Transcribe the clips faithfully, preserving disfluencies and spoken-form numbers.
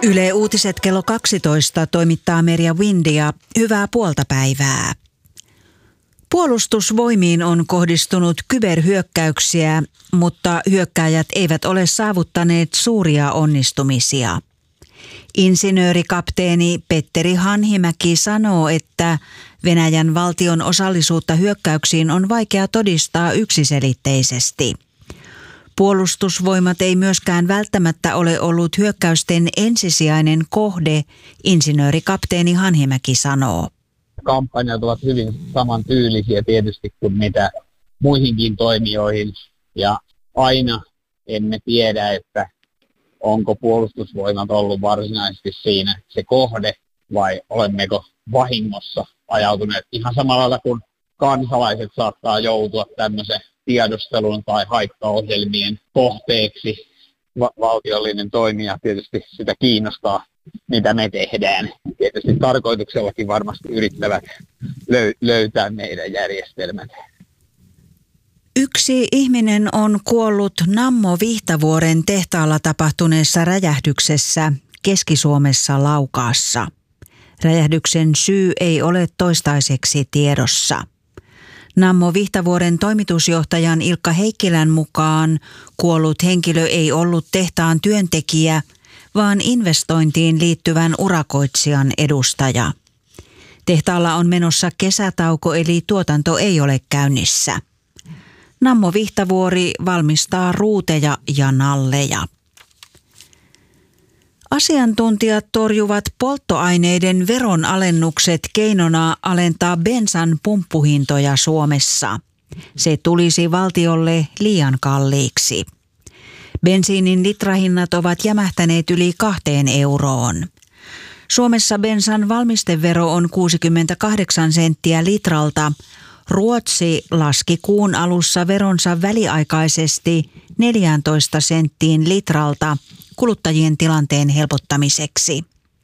Yle Uutiset kello kaksitoista toimittaa Merja Windia. Hyvää puolta päivää. Puolustusvoimiin on kohdistunut kyberhyökkäyksiä, mutta hyökkääjät eivät ole saavuttaneet suuria onnistumisia. Insinöörikapteeni Petteri Hanhimäki sanoo, että Venäjän valtion osallisuutta hyökkäyksiin on vaikea todistaa yksiselitteisesti. Puolustusvoimat ei myöskään välttämättä ole ollut hyökkäysten ensisijainen kohde, insinöörikapteeni Hanhimäki sanoo. Kampanjat ovat hyvin samantyylisiä tietysti kuin mitä muihinkin toimijoihin, ja aina emme tiedä, että onko puolustusvoimat ollut varsinaisesti siinä se kohde vai olemmeko vahingossa ajautuneet ihan samalla lailla kuin kansalaiset saattaa joutua tämmöisen tiedustelun tai haittaohjelmien kohteeksi. Va- valtiollinen toimija tietysti sitä kiinnostaa, mitä me tehdään. Tietysti tarkoituksellakin varmasti yrittävät löy- löytää meidän järjestelmät. Yksi ihminen on kuollut Nammo Vihtavuoren tehtaalla tapahtuneessa räjähdyksessä Keski-Suomessa Laukaassa. Räjähdyksen syy ei ole toistaiseksi tiedossa. Nammo Vihtavuoren toimitusjohtajan Ilkka Heikkilän mukaan kuollut henkilö ei ollut tehtaan työntekijä, vaan investointiin liittyvän urakoitsijan edustaja. Tehtaalla on menossa kesätauko, eli tuotanto ei ole käynnissä. Nammo Vihtavuori valmistaa ruuteja ja nalleja. Asiantuntijat torjuvat polttoaineiden veronalennukset keinona alentaa bensan pumppuhintoja Suomessa. Se tulisi valtiolle liian kalliiksi. Bensiinin litrahinnat ovat jämähtäneet yli kahteen euroon. Suomessa bensan valmistevero on kuusikymmentäkahdeksan senttiä litralta. Ruotsi laski kuun alussa veronsa väliaikaisesti neljätoista senttiin litralta kuluttajien tilanteen helpottamiseksi.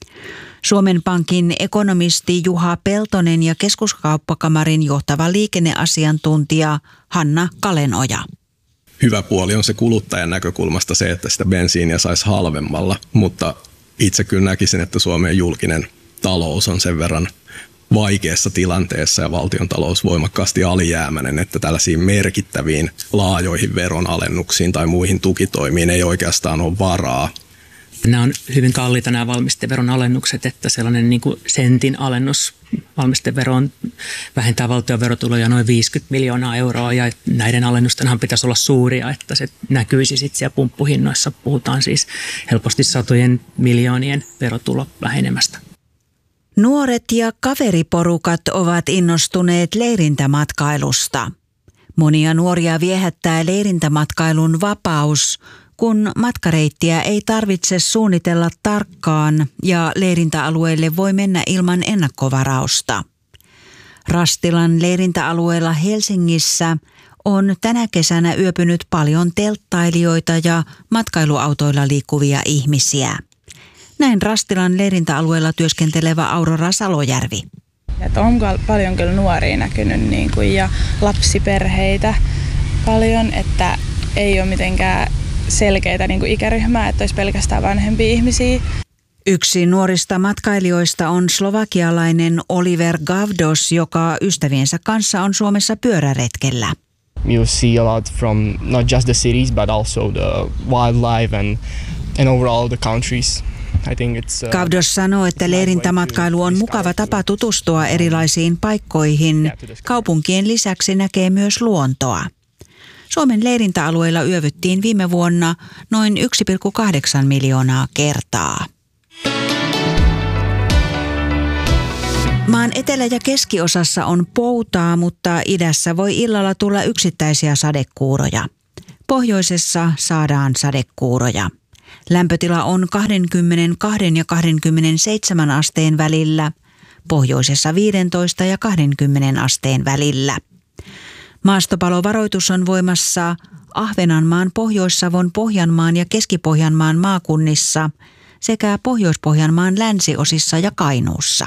Suomen Pankin ekonomisti Juha Peltonen ja Keskuskauppakamarin johtava liikenneasiantuntija Hanna Kalenoja. Hyvä puoli on se kuluttajan näkökulmasta se, että sitä bensiiniä saisi halvemmalla, mutta itse kyllä näkisin, että Suomen julkinen talous on sen verran vaikeassa tilanteessa ja valtiontalous voimakkaasti alijäämäinen, että tällaisiin merkittäviin laajoihin veronalennuksiin tai muihin tukitoimiin ei oikeastaan ole varaa. Nämä on hyvin kalliita nämä valmisteveron alennukset, että sellainen niin kuin sentin alennus valmisteveroon vähentää valtion verotuloja noin viisikymmentä miljoonaa euroa ja näiden alennustenhan pitäisi olla suuria, että se näkyisi sitten siellä pumppuhinnoissa. Puhutaan siis helposti satojen miljoonien verotulo vähenemästä. Nuoret ja kaveriporukat ovat innostuneet leirintämatkailusta. Monia nuoria viehättää leirintämatkailun vapaus, kun matkareittiä ei tarvitse suunnitella tarkkaan ja leirintäalueelle voi mennä ilman ennakkovarausta. Rastilan leirintäalueella Helsingissä on tänä kesänä yöpynyt paljon telttailijoita ja matkailuautoilla liikkuvia ihmisiä. Näin Rastilan leirintäalueella työskentelevä Aurora Salojärvi. Että on paljon kyllä nuoria näkynyt niin kuin, ja lapsiperheitä paljon, että ei ole mitenkään selkeitä niin kuin ikäryhmää, että olisi pelkästään vanhempia ihmisiä. Yksi nuorista matkailijoista on slovakialainen Oliver Gavdos, joka ystäviensä kanssa on Suomessa pyöräretkellä. You see a lot from not just the cities but also the wildlife and, and overall the countries. Gavdos sanoo, että leirintämatkailu on mukava tapa tutustua erilaisiin paikkoihin. Kaupunkien lisäksi näkee myös luontoa. Suomen leirintäalueilla yövyttiin viime vuonna noin yksi pilkku kahdeksan miljoonaa kertaa. Maan etelä- ja keskiosassa on poutaa, mutta idässä voi illalla tulla yksittäisiä sadekuuroja. Pohjoisessa saadaan sadekuuroja. Lämpötila on kaksikymmentäkaksi ja kaksikymmentäseitsemän asteen välillä, pohjoisessa viisitoista ja kaksikymmentä asteen välillä. Maastopalovaroitus on voimassa Ahvenanmaan, Pohjois-Savon, Pohjanmaan ja Keski-Pohjanmaan maakunnissa sekä Pohjois-Pohjanmaan länsiosissa ja Kainuussa.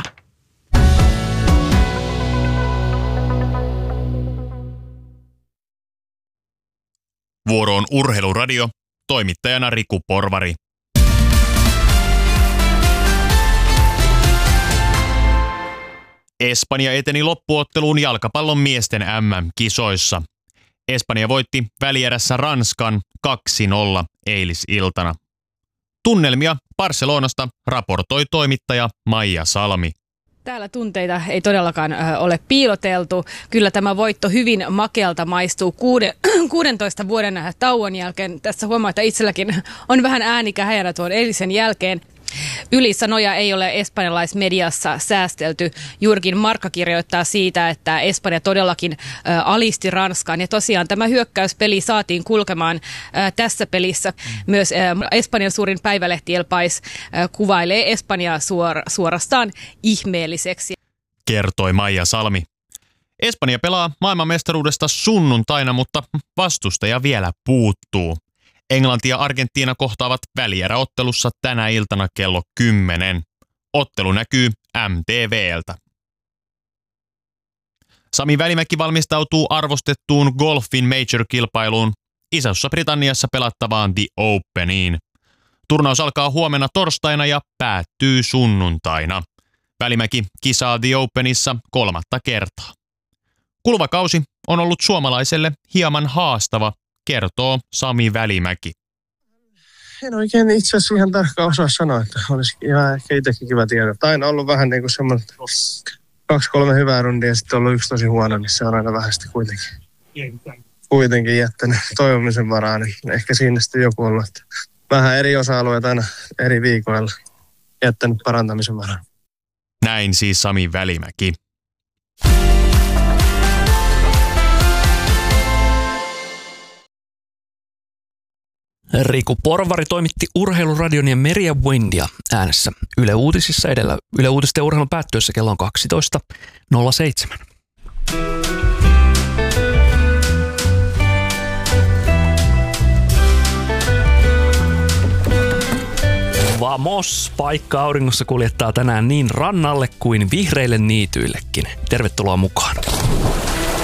Vuoroon Urheiluradio, toimittajana Riku Porvari. Espanja eteni loppuotteluun jalkapallon miesten äm äm-kisoissa. Espanja voitti välierässä Ranskan kaksi nolla eilisiltana. Tunnelmia Barcelonasta raportoi toimittaja Maija Salmi. Täällä tunteita ei todellakaan ole piiloteltu. Kyllä tämä voitto hyvin makealta maistuu kuuden, kuudentoista vuoden tauon jälkeen. Tässä huomaa, että itselläkin on vähän ääni kähäjänä tuon eilisen jälkeen. Ylisanoja ei ole espanjalaismediassa säästelty. Juurikin Marca kirjoittaa siitä, että Espanja todellakin ä, alisti Ranskaan. Ja tosiaan tämä hyökkäyspeli saatiin kulkemaan ä, tässä pelissä. Myös ä, Espanjan suurin päivälehti El País ä, kuvailee Espanjaa suor, suorastaan ihmeelliseksi. Kertoi Maija Salmi. Espanja pelaa maailmanmestaruudesta sunnuntaina, mutta vastustaja vielä puuttuu. Englanti ja Argentiina kohtaavat välieräottelussa tänä iltana kello kymmenen. Ottelu näkyy M T V:ltä. Sami Välimäki valmistautuu arvostettuun golfin major-kilpailuun Isossa Britanniassa pelattavaan The Openiin. Turnaus alkaa huomenna torstaina ja päättyy sunnuntaina. Välimäki kisaa The Openissa kolmatta kertaa. Kuluva kausi on ollut suomalaiselle hieman haastava, kertoo Sami Välimäki. En oikein itse asiassa ihan tarkkaan osaa sanoa, että olisi ihan ehkä itsekin kiva tiedä. Aina ollut vähän niin kuin semmoinen kaksi kolme hyvää rundia ja sitten ollut yksi tosi huono, niin se on aina vähän sitten kuitenkin, kuitenkin jättänyt toivomisen varaan. Niin ehkä siinä sitten joku ollut, että vähän eri osa-alueet aina eri viikoilla jättänyt parantamisen varaan. Näin siis Sami Välimäki. Riku Porvari toimitti Urheiluradion ja Merja Wendia äänessä Yle Uutisissa edellä. Yle Uutisten urheilun päättyessä kello on kaksitoista nolla seitsemän. Vamos! Paikka auringossa kuljettaa tänään niin rannalle kuin vihreille niityillekin. Tervetuloa mukaan.